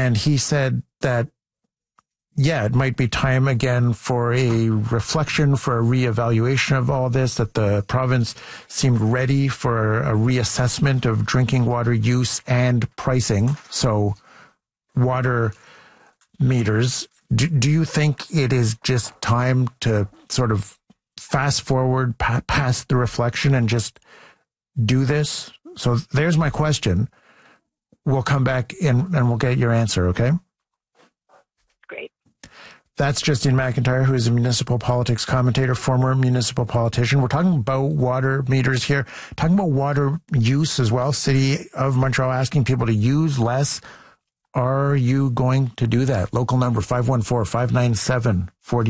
And he said that, yeah, it might be time again for a reflection, for a reevaluation of all this, that the province seemed ready for a reassessment of drinking water use and pricing. So water meters. Do you think it is just time to sort of fast forward past the reflection and just do this? So there's my question. We'll come back in and we'll get your answer, okay? Great. That's Justine McIntyre, who is a municipal politics commentator, former municipal politician. We're talking about water meters here, talking about water use as well. City of Montreal asking people to use less. Are you going to do that? Local number 514-597-4500.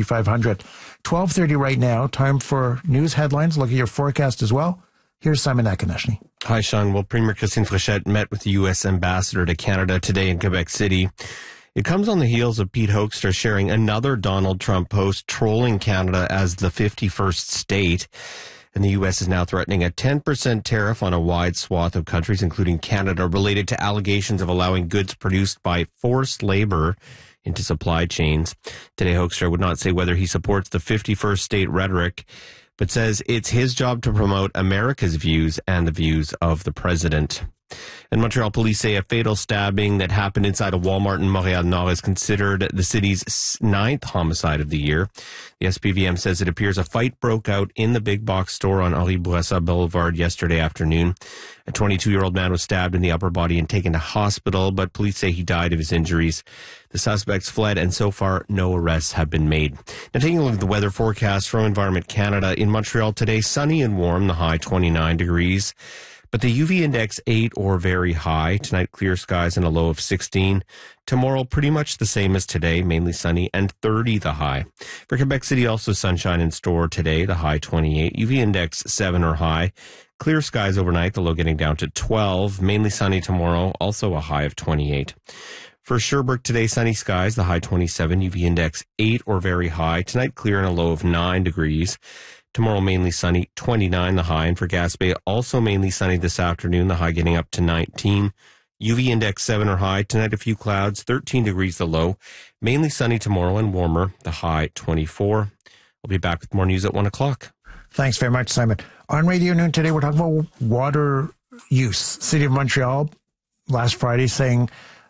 12:30 right now. Time for news headlines. Look at your forecast as well. Here's Simon Akoneshny. Hi, Sean. Well, Premier Christine Fréchette met with the U.S. ambassador to Canada today in Quebec City. It comes on the heels of Pete Hoekstra sharing another Donald Trump post trolling Canada as the 51st state. And the U.S. is now threatening a 10% tariff on a wide swath of countries, including Canada, related to allegations of allowing goods produced by forced labor into supply chains. Today, Hoekstra would not say whether he supports the 51st state rhetoric, but says it's his job to promote America's views and the views of the president. And Montreal police say a fatal stabbing that happened inside a Walmart in Montréal-Nord is considered the city's 9th homicide of the year. The SPVM says it appears a fight broke out in the big box store on Henri Bourassa Boulevard yesterday afternoon. A 22-year-old man was stabbed in the upper body and taken to hospital, but police say he died of his injuries. The suspects fled, and so far, no arrests have been made. Now, taking a look at the weather forecast from Environment Canada. In Montreal today, sunny and warm, the high 29 degrees. But the UV index 8 or very high. Tonight, clear skies and a low of 16. Tomorrow, pretty much the same as today, mainly sunny, and 30 the high. For Quebec City, also sunshine in store today, the high 28. UV index 7 or high. Clear skies overnight, the low getting down to 12. Mainly sunny tomorrow, also a high of 28. For Sherbrooke today, sunny skies, the high 27. UV index 8 or very high. Tonight, clear and a low of 9 degrees. Tomorrow, mainly sunny, 29 the high. And for Gaspé, also mainly sunny this afternoon, the high getting up to 19. UV index 7 or high. Tonight, a few clouds, 13 degrees the low. Mainly sunny tomorrow and warmer, the high 24. We'll be back with more news at 1 o'clock. Thanks very much, Simon. On Radio Noon today, we're talking about water use. City of Montreal last Friday saying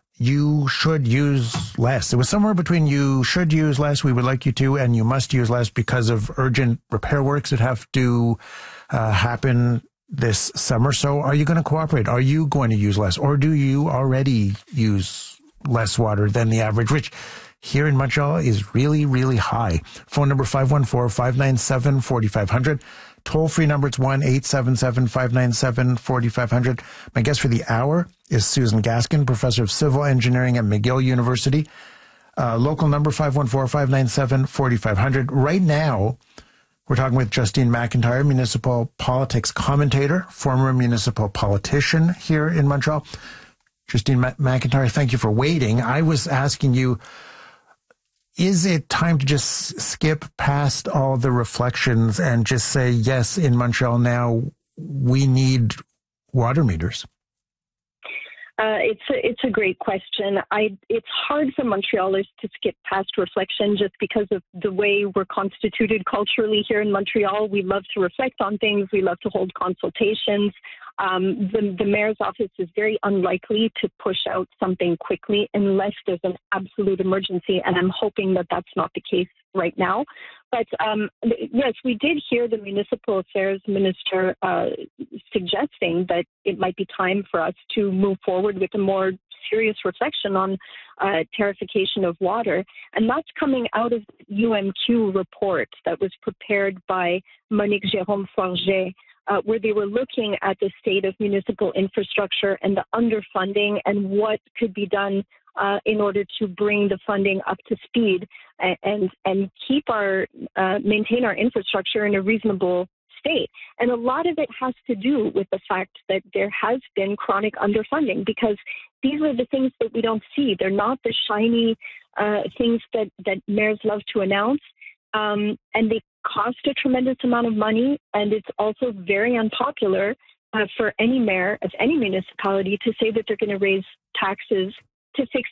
you should use less. It was somewhere between you should use less, we would like you to, and you must use less because of urgent repair works that have to happen this summer. So are you going to cooperate? Are you going to use less? Or do you already use less water than the average, which here in Montreal is really, really high? Phone number 514-597-4500. Toll-free number, it's 1-877-597-4500. My guest for the hour is Susan Gaskin, professor of civil engineering at McGill University. Local number, 514-597-4500. Right now, we're talking with Justine McIntyre, municipal politics commentator, former municipal politician here in Montreal. Justine McIntyre, thank you for waiting. I was asking you, is it time to just skip past all the reflections and just say, yes, in Montreal now, we need water meters? It's a great question. It's hard for Montrealers to skip past reflection just because of the way we're constituted culturally here in Montreal. We love to reflect on things. We love to hold consultations. The mayor's office is very unlikely to push out something quickly unless there's an absolute emergency, and I'm hoping that that's not the case right now. But yes, we did hear the municipal affairs minister suggesting that it might be time for us to move forward with a more serious reflection on tariffication of water. And that's coming out of the UMQ report that was prepared by Monique Jérôme Forget, where they were looking at the state of municipal infrastructure and the underfunding and what could be done in order to bring the funding up to speed and keep maintain our infrastructure in a reasonable state. And a lot of it has to do with the fact that there has been chronic underfunding, because these are the things that we don't see. They're not the shiny things that mayors love to announce. And they cost a tremendous amount of money, and it's also very unpopular for any mayor of any municipality to say that they're going to raise taxes to fix